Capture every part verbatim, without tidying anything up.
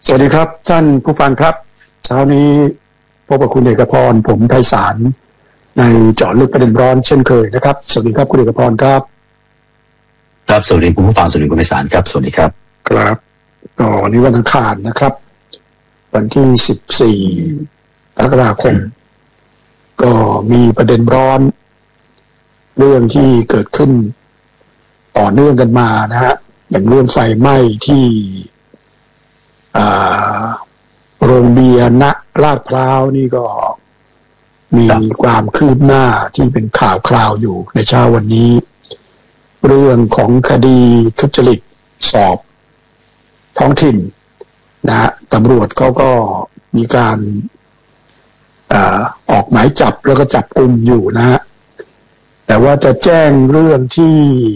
สวัสดีครับท่านผู้ฟังครับเช้านี้พบกับคุณเอกพรผมไพศาลในเจาะลึกประเด็นร้อนเช่นเคยนะครับสวัสดีครับคุณเอกพรครับครับสวัสดีคุณผู้ฟังสวัสดีคุณไพศาลครับสวัสดีครับครับก็วันนี้วันอังคารนะครับวันที่สิบสี่กรกฎาคมก็มีประเด็นร้อนเรื่องที่เกิดขึ้นต่อเนื่องกันมานะฮะอย่างเรื่องไฟไหม้ที่โรงเบียร์ณลาดพร้าวนี่ก็มีความคืบหน้าที่เป็นข่าวคราวอยู่ในเช้าวันนี้เรื่องของคดีทุจริตสอบท้องถิ่นนะฮะตำรวจเขาก็มีการอออกหมายจับแล้วก็จับกุมอยู่นะฮะแต่ว่าจะแจ้งเรื่องที่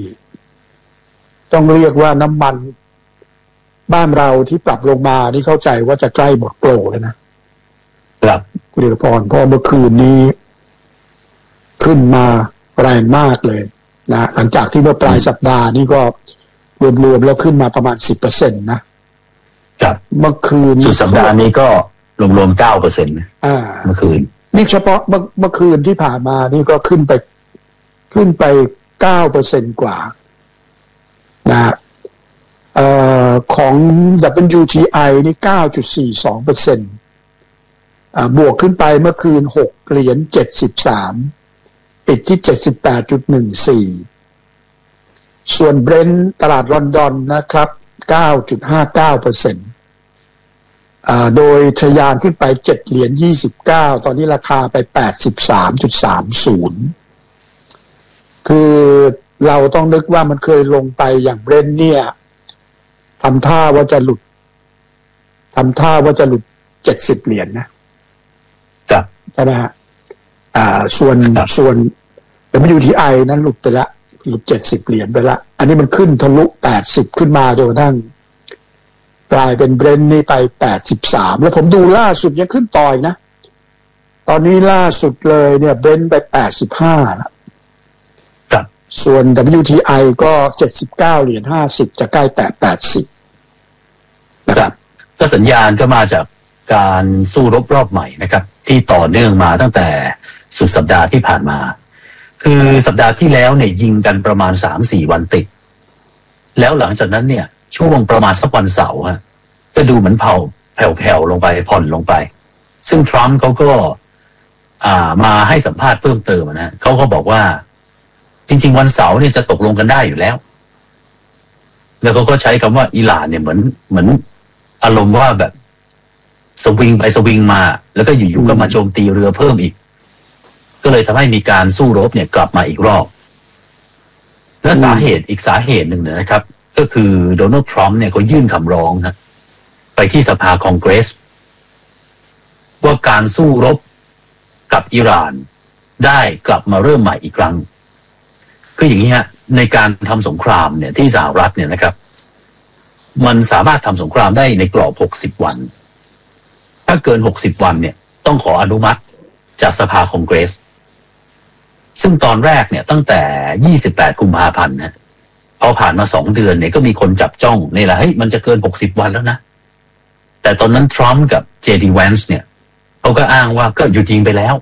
ต้องเรียกว่าน้ำมันบ้านเราที่ปรับลงมานี่เข้าใจว่าจะใกล้หมดโปรแล้วนะครับคุณเอกพรเพราะเมื่อคืนนี้ขึ้นมาแรงมากเลยนะหลังจากที่เมื่อปลายสัปดาห์นี่ก็รวมๆแล้วขึ้นมาประมาณ สิบเปอร์เซ็นต์ นะครับเมื่อคืนสุดสัปดาห์นี้ก็รวมๆ เก้าเปอร์เซ็นต์ นะอ่าเมื่อคืนนี่เฉพาะเมื่อเมื่อคืนที่ผ่านมานี่ก็ขึ้นไปขึ้นไป เก้าเปอร์เซ็นต์ กว่านะเอ่อของ ดับเบิลยู ที ไอ นี่ เก้าจุดสี่สองเปอร์เซ็นต์ อ่าบวกขึ้นไปเมื่อคืนหกเหรียญเจ็ดสิบสามปิดที่ เจ็ดสิบแปดจุดหนึ่งสี่ ส่วนเบรนท์ตลาดลอนดอนนะครับ เก้าจุดห้าเก้าเปอร์เซ็นต์ อ่าโดยทะยานขึ้นไปเจ็ดเหรียญยี่สิบเก้าตอนนี้ราคาไป แปดสิบสามจุดสามศูนย์ คือเราต้องนึกว่ามันเคยลงไปอย่างเบรนท์เนี่ยทำท่าว่าจะหลุดทำท่าว่าจะหลุดเจ็ดสิบเหรียญนะครับใช่ไหมฮะอ่าส่วนส่วน ดับเบิลยู ที ไอ นั้นหลุดไปละหลุดเจ็ดสิบเหรียญไปละอันนี้มันขึ้นทะลุแปดสิบขึ้นมาจนกระทั่งกลายเป็นเบรนท์นี่ไปแปดสิบสามแล้วผมดูล่าสุดยังขึ้นต่อยนะตอนนี้ล่าสุดเลยเนี่ยเบรนท์ไปแปดสิบห้าแล้วส่วน ดับเบิลยู ที ไอ ก็เจ็ดสิบเก้าเหรียญห้าสิบจะใกล้แตะแปดสิบนะครับก็สัญญาณก็มาจากการสู้รบรอบใหม่นะครับที่ต่อเนื่องมาตั้งแต่สุดสัปดาห์ที่ผ่านมาคือสัปดาห์ที่แล้วเนี่ยยิงกันประมาณ สามสี่ วันติดแล้วหลังจากนั้นเนี่ยช่วงประมาณสักวันเสาร์ฮะก็ดูเหมือนเผาแผ่วๆลงไปผ่อนลงไปซึ่งทรัมป์เขาก็อ่ามาให้สัมภาษณ์เพิ่มเติมนะเขาก็บอกว่าจริงๆวันเสาร์เนี่ยจะตกลงกันได้อยู่แล้วแล้วเขาก็ใช้คำว่าอิหร่านเนี่ยเหมือนเหมือนอารมณ์ว่าแบบสวิงไปสวิงมาแล้วก็อยู่ๆก็มาโจมตีเรือเพิ่มอีกก็เลยทำให้มีการสู้รบเนี่ยกลับมาอีกรอบและสาเหตุอีกสาเหตุหนึ่งเนี่ยนะครับก็คือโดนัลด์ทรัมป์เนี่ยเขายื่นคำร้องนะไปที่สภาคองเกรสว่าการสู้รบกับอิหร่านได้กลับมาเริ่มใหม่อีกครั้งคืออย่างนี้ฮะในการทำสงครามเนี่ยที่สหรัฐเนี่ยนะครับมันสามารถทำสงครามได้ในกรอบหกสิบวันถ้าเกินหกสิบวันเนี่ยต้องขออนุมัติจากสภาคองเกรสซึ่งตอนแรกเนี่ยตั้งแต่ยี่สิบแปดกุมภาพันธ์นะพอผ่านมาสองเดือนเนี่ยก็มีคนจับจ้องนี่แหละเฮ้ยมันจะเกินหกสิบวันแล้วนะแต่ตอนนั้นทรัมป์กับเจดีแวนส์เนี่ยเขาก็อ้างว่าก็หยุดยิงไปแล้ว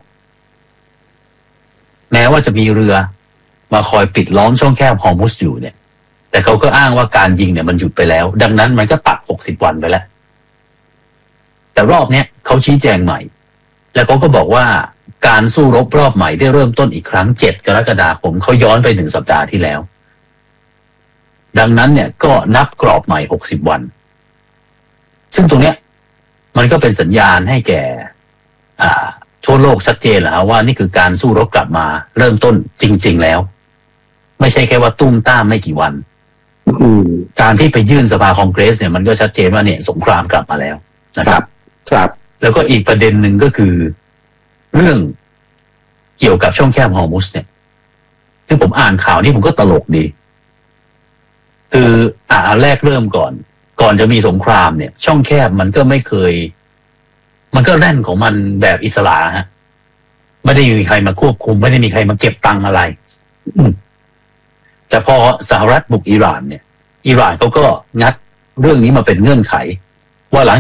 แม้ว่าจะมีเรือมาคอยปิดล้อมช่องแคบฮอร์มุซอยู่เนี่ยแต่เขาก็อ้างว่าการยิงเนี่ยมันหยุดไปแล้วดังนั้นมันก็ตัดหกสิบวันไปแล้วแต่รอบเนี้ยเขาชี้แจงใหม่แล้วเขาก็บอกว่าการสู้รบรอบใหม่ได้เริ่มต้นอีกครั้งเจ็ดกรกฎาคมเขาย้อนไปหนึ่งสัปดาห์ที่แล้วดังนั้นเนี่ยก็นับกรอบใหม่หกสิบวันซึ่งตรงเนี้ยมันก็เป็นสัญญาณให้แก่อ่าทั่วโลกชัดเจนแล้วว่านี่คือการสู้รบกลับมาเริ่มต้นจริงๆแล้วไม่ใช่แค่ว่าตุ้มต้ามไม่กี่วันการที่ไปยื่นสภาคองเกรสเนี่ยมันก็ชัดเจนว่าเนี่ยสงครามกลับมาแล้วนะครับครับแล้วก็อีกประเด็นหนึ่งก็คือเรื่องเกี่ยวกับช่องแคบฮอร์มุซเนี่ยที่ผมอ่านข่าวนี้ผมก็ตลกดีคืออ่าแรกเริ่มก่อนก่อนจะมีสงครามเนี่ยช่องแคบมันก็ไม่เคยมันก็แล่นของมันแบบอิสระฮะไม่ได้มีใครมาควบคุมไม่ได้มีใครมาเก็บตังค์อะไรแต่พอสหรัฐบุกอิหร่านเนี่ยอิหร่านเขาก็งัดเรื่องนี้มาเป็นเงื่อนไขว่าหลัง